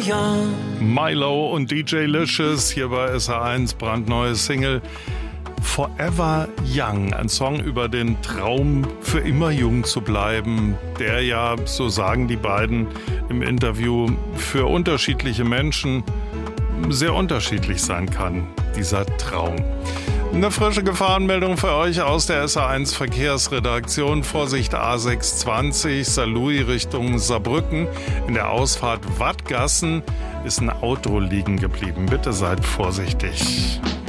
young. Milo und DJ Licious hier bei SR1, brandneue Single Forever Young, ein Song über den Traum, für immer jung zu bleiben, der ja, so sagen die beiden im Interview, für unterschiedliche Menschen sehr unterschiedlich sein kann, dieser Traum. Eine frische Gefahrenmeldung für euch aus der SR1 Verkehrsredaktion. Vorsicht A620, Saarlouis Richtung Saarbrücken. In der Ausfahrt Wattgassen ist ein Auto liegen geblieben. Bitte seid vorsichtig.